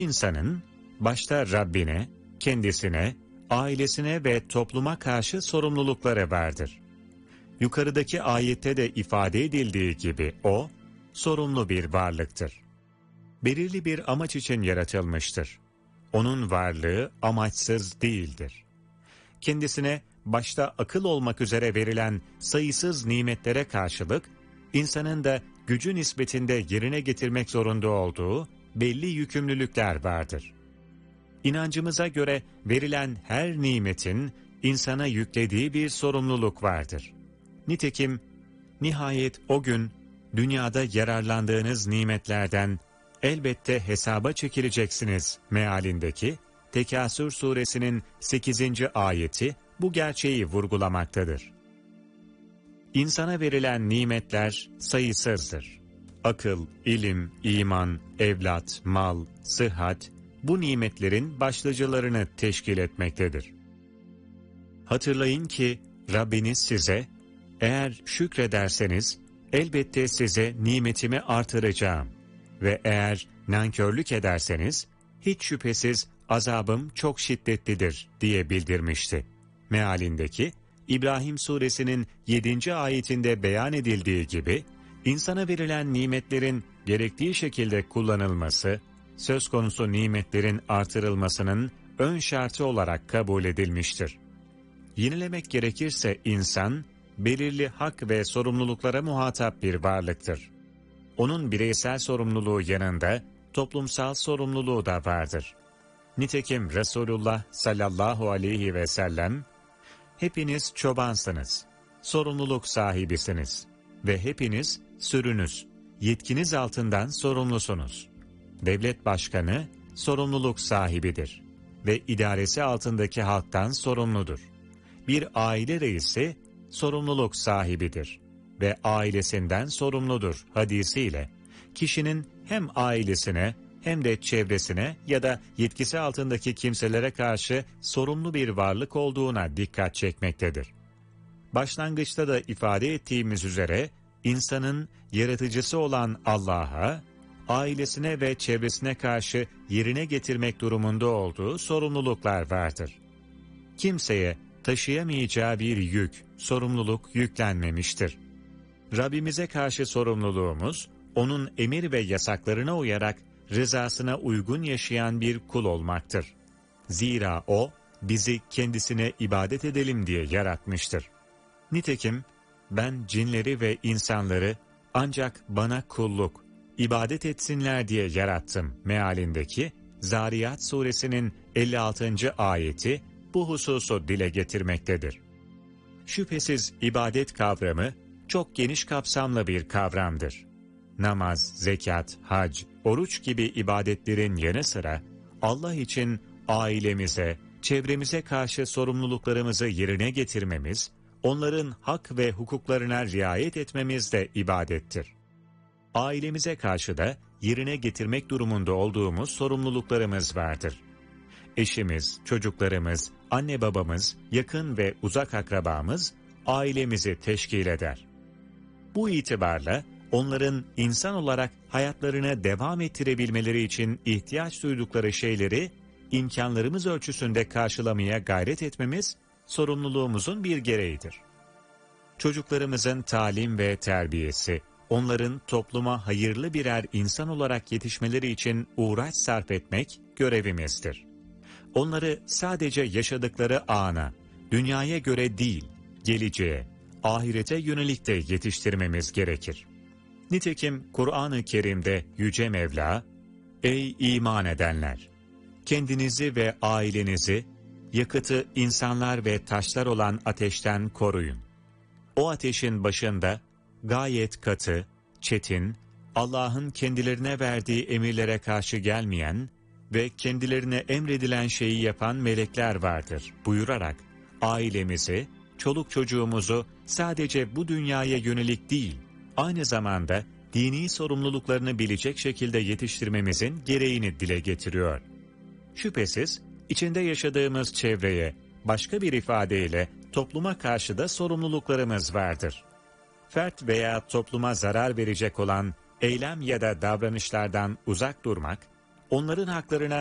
İnsanın başta Rabbine, kendisine, ailesine ve topluma karşı sorumlulukları vardır. Yukarıdaki ayette de ifade edildiği gibi o, sorumlu bir varlıktır. Belirli bir amaç için yaratılmıştır. Onun varlığı amaçsız değildir. Kendisine başta akıl olmak üzere verilen sayısız nimetlere karşılık, insanın da gücü nispetinde yerine getirmek zorunda olduğu belli yükümlülükler vardır. İnancımıza göre verilen her nimetin insana yüklediği bir sorumluluk vardır. Nitekim, nihayet o gün dünyada yararlandığınız nimetlerden elbette hesaba çekileceksiniz mealindeki Tekasür suresinin 8. ayeti bu gerçeği vurgulamaktadır. İnsana verilen nimetler sayısızdır. Akıl, ilim, iman, evlat, mal, sıhhat bu nimetlerin başlıcalarını teşkil etmektedir. Hatırlayın ki Rabbiniz size, eğer şükrederseniz elbette size nimetimi artıracağım ve eğer nankörlük ederseniz hiç şüphesiz azabım çok şiddetlidir diye bildirmişti. Mealindeki İbrahim suresinin 7. ayetinde beyan edildiği gibi, insana verilen nimetlerin gerektiği şekilde kullanılması, söz konusu nimetlerin artırılmasının ön şartı olarak kabul edilmiştir. Yenilemek gerekirse insan, belirli hak ve sorumluluklara muhatap bir varlıktır. Onun bireysel sorumluluğu yanında toplumsal sorumluluğu da vardır. Nitekim Resulullah sallallahu aleyhi ve sellem, hepiniz çobansınız, sorumluluk sahibisiniz ve hepiniz sürünüz, yetkiniz altından sorumlusunuz. Devlet başkanı sorumluluk sahibidir ve idaresi altındaki halktan sorumludur. Bir aile reisi sorumluluk sahibidir ve ailesinden sorumludur hadisiyle, kişinin hem ailesine hem de çevresine ya da yetkisi altındaki kimselere karşı sorumlu bir varlık olduğuna dikkat çekmektedir. Başlangıçta da ifade ettiğimiz üzere, insanın yaratıcısı olan Allah'a, ailesine ve çevresine karşı yerine getirmek durumunda olduğu sorumluluklar vardır. Kimseye taşıyamayacağı bir yük, sorumluluk yüklenmemiştir. Rabbimize karşı sorumluluğumuz, onun emir ve yasaklarına uyarak rızasına uygun yaşayan bir kul olmaktır. Zira O, bizi kendisine ibadet edelim diye yaratmıştır. Nitekim, ben cinleri ve insanları ancak bana kulluk, ibadet etsinler diye yarattım mealindeki Zariyat suresinin 56. ayeti bu hususu dile getirmektedir. Şüphesiz ibadet kavramı çok geniş kapsamlı bir kavramdır. Namaz, zekat, hac, oruç gibi ibadetlerin yanı sıra Allah için ailemize, çevremize karşı sorumluluklarımızı yerine getirmemiz, onların hak ve hukuklarına riayet etmemiz de ibadettir. Ailemize karşı da yerine getirmek durumunda olduğumuz sorumluluklarımız vardır. Eşimiz, çocuklarımız, anne babamız, yakın ve uzak akrabamız ailemizi teşkil eder. Bu itibarla onların insan olarak hayatlarını devam ettirebilmeleri için ihtiyaç duydukları şeyleri imkanlarımız ölçüsünde karşılamaya gayret etmemiz sorumluluğumuzun bir gereğidir. Çocuklarımızın talim ve terbiyesi, onların topluma hayırlı birer insan olarak yetişmeleri için uğraş sarf etmek görevimizdir. Onları sadece yaşadıkları ana, dünyaya göre değil, geleceğe, ahirete yönelik de yetiştirmemiz gerekir. Nitekim Kur'an-ı Kerim'de Yüce Mevla, "Ey iman edenler! Kendinizi ve ailenizi, yakıtı insanlar ve taşlar olan ateşten koruyun. O ateşin başında gayet katı, çetin, Allah'ın kendilerine verdiği emirlere karşı gelmeyen ve kendilerine emredilen şeyi yapan melekler vardır" buyurarak ailemizi, çoluk çocuğumuzu sadece bu dünyaya yönelik değil, aynı zamanda dini sorumluluklarını bilecek şekilde yetiştirmemizin gereğini dile getiriyor. Şüphesiz içinde yaşadığımız çevreye, başka bir ifadeyle topluma karşı da sorumluluklarımız vardır. Fert veya topluma zarar verecek olan eylem ya da davranışlardan uzak durmak, onların haklarına